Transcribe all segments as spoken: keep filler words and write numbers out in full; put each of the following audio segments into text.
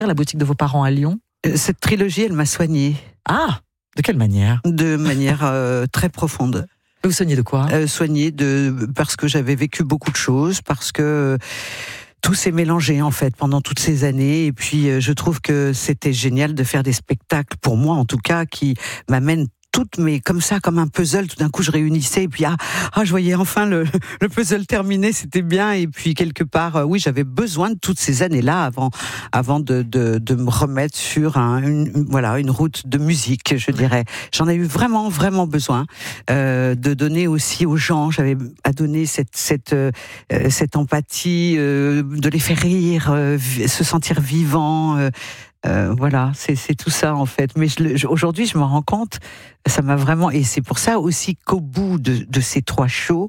la boutique de vos parents à Lyon? Cette trilogie, elle m'a soignée. Ah, de quelle manière? De manière euh, très profonde. Vous soignez de quoi? euh, Soignée de, parce que j'avais vécu beaucoup de choses, parce que tout s'est mélangé en fait pendant toutes ces années. Et puis euh, je trouve que c'était génial de faire des spectacles, pour moi en tout cas, qui m'amènent toutes mes, comme ça, comme un puzzle, tout d'un coup je réunissais et puis ah, ah je voyais enfin le, le puzzle terminé, c'était bien. Et puis quelque part, euh, oui, j'avais besoin de toutes ces années-là avant, avant de, de, de me remettre sur un, une, voilà, une route de musique, je dirais. J'en ai eu vraiment, vraiment besoin euh, de donner aussi aux gens. J'avais à donner cette, cette, euh, cette empathie, euh, de les faire rire, euh, se sentir vivants. Euh, Euh, voilà, c'est, c'est tout ça en fait. Mais je, je, aujourd'hui, je me rends compte, ça m'a vraiment. Et c'est pour ça aussi qu'au bout de, de ces trois shows,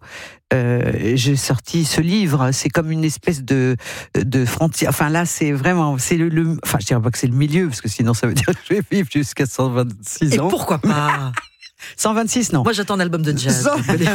euh, j'ai sorti ce livre. C'est comme une espèce de de frontière. Enfin là, c'est vraiment, c'est le, le. Enfin, je dirais pas que c'est le milieu, parce que sinon ça veut dire que je vais vivre jusqu'à cent vingt-six ans. Et pourquoi pas? cent vingt-six, non. Moi, j'attends un album de jazz.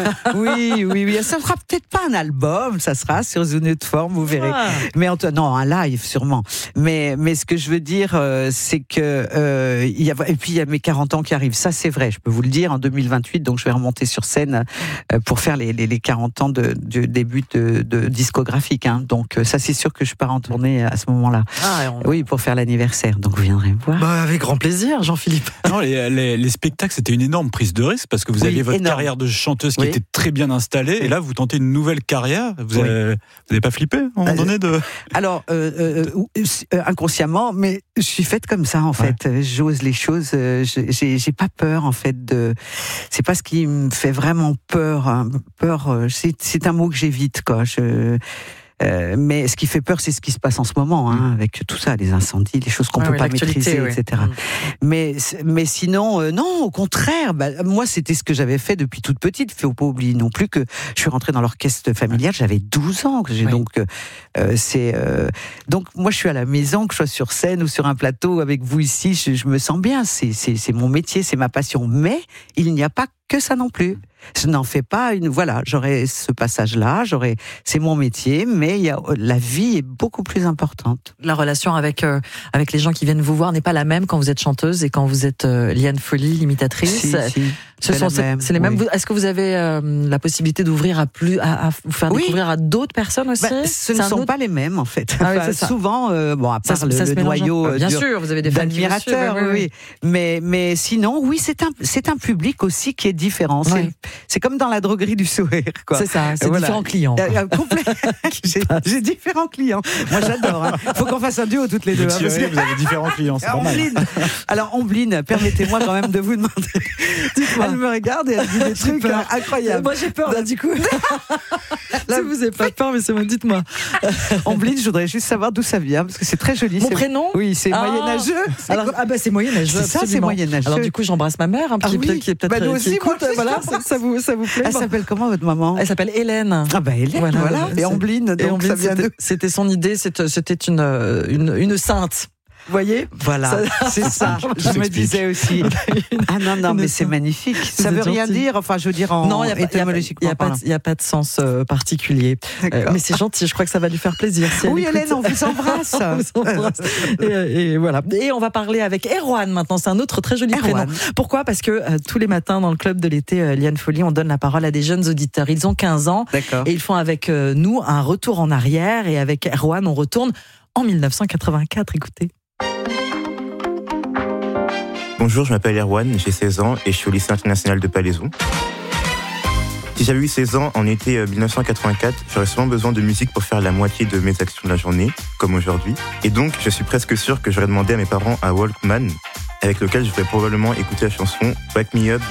oui, oui, oui. Ça sera peut-être pas un album, ça sera sur une autre forme, vous verrez. Ah. Mais en, non, un live sûrement. Mais, mais ce que je veux dire, euh, c'est que euh, il y a, et puis il y a mes quarante ans qui arrivent. Ça, c'est vrai. Je peux vous le dire en deux mille vingt-huit. Donc, je vais remonter sur scène euh, pour faire les, les, les quarante ans de, de début de, de discographique. Hein. Donc, ça, c'est sûr que je pars en tournée à ce moment-là. Ah, on... Oui, pour faire l'anniversaire. Donc, vous viendrez me voir. Bah, avec grand plaisir, Jean-Philippe. Non, les, les, les spectacles, c'était une énorme prise de risque parce que vous oui, aviez votre énorme. carrière de chanteuse qui oui. était très bien installée, et là vous tentez une nouvelle carrière. Vous n'avez oui. pas flippé à un moment donné de... Alors euh, euh, euh, inconsciemment, mais je suis faite comme ça en fait. Ouais. J'ose les choses. Euh, j'ai, j'ai pas peur en fait de. C'est pas ce qui me fait vraiment peur. Hein. Peur, euh, c'est, c'est un mot que j'évite quoi. Je. Euh, mais ce qui fait peur, c'est ce qui se passe en ce moment, hein, avec tout ça, les incendies, les choses qu'on ouais, peut ouais, pas maîtriser, ouais. et cetera. Mm. Mais, mais sinon, euh, non, au contraire. Bah, moi, c'était ce que j'avais fait depuis toute petite. Faut pas oublier non plus que je suis rentrée dans l'orchestre familial. J'avais douze ans. Que j'ai, ouais. Donc, euh, c'est euh, donc moi, je suis à la maison, que je sois sur scène ou sur un plateau avec vous ici, je, je me sens bien. C'est, c'est, c'est mon métier, c'est ma passion. Mais il n'y a pas que ça non plus. Je n'en fais pas une. Voilà, j'aurais ce passage-là, j'aurais. C'est mon métier, mais il y a, la vie est beaucoup plus importante. La relation avec euh, avec les gens qui viennent vous voir n'est pas la même quand vous êtes chanteuse et quand vous êtes euh, Liane Folly, l'imitatrice. Si, si. Ce c'est, sont, c'est, c'est les mêmes. oui. Est-ce que vous avez euh, la possibilité d'ouvrir à plus, à, à vous faire oui. découvrir à d'autres personnes aussi? Bah, ce c'est ne sont autre... pas les mêmes en fait. Ah oui, enfin, souvent, euh, bon, à part ça, le, ça le noyau, bien dur, sûr, vous avez des fans d'admirateurs, qui vous suivent, oui, oui. oui. Mais mais sinon, oui, c'est un c'est un public aussi qui est différent. Oui. C'est, c'est comme dans la droguerie du sourire, quoi. C'est ça, c'est voilà. différents clients. Euh, complet. j'ai, j'ai différents clients. Moi, j'adore. Hein. Faut qu'on fasse un duo toutes les deux. Hein, parce que... Vous avez différents clients. C'est Ombline. Alors, Ombline, permettez-moi quand même de vous demander. Elle me regarde et elle dit des trucs euh, incroyables. Moi, j'ai peur là, du coup. Là, vous n'avez pas peur, mais c'est moi. Dites-moi. Ombline, je voudrais juste savoir d'où ça vient, parce que c'est très joli. Mon c'est... prénom? Oui, c'est ah. moyenâgeux. C'est Alors, ah bah c'est moyenâgeux. C'est ça, c'est moyenâgeux. Alors du coup, j'embrasse ma mère, hein, ah, qui, oui. qui est peut-être bah, nous aussi, qui écoute, moi, voilà, ça, ça vous ça vous plaît? Elle bon. s'appelle comment votre maman? Elle s'appelle Hélène. Ah bah Hélène, voilà. voilà. Et Ombline, donc et Ombline, ça vient c'était, de... c'était son idée, c'était, c'était une, une une sainte. Vous voyez? Voilà, ça, c'est ça. Je me disais aussi. Ah non, non, mais c'est magnifique. Ça veut rien gentil. dire, enfin, je veux dire en non, étymologiquement. Il n'y a, a, a pas de sens euh, particulier. Euh, mais c'est gentil, je crois que ça va lui faire plaisir. Si oui, Hélène, on vous embrasse. on vous embrasse. et, et voilà. Et on va parler avec Erwan maintenant. C'est un autre très joli Erwan. prénom. Pourquoi? Parce que euh, tous les matins, dans le club de l'été euh, Liane Folly, on donne la parole à des jeunes auditeurs. Ils ont quinze ans. D'accord. Et ils font avec euh, nous un retour en arrière. Et avec Erwan, on retourne en dix-neuf cent quatre-vingt-quatre. Écoutez. Bonjour, je m'appelle Erwan, j'ai seize ans et je suis au lycée international de Palaiseau. Si j'avais eu seize ans en été dix-neuf cent quatre-vingt-quatre, j'aurais sûrement besoin de musique pour faire la moitié de mes actions de la journée, comme aujourd'hui. Et donc, je suis presque sûr que j'aurais demandé à mes parents un Walkman, avec lequel je pourrais probablement écouter la chanson Wake Me Up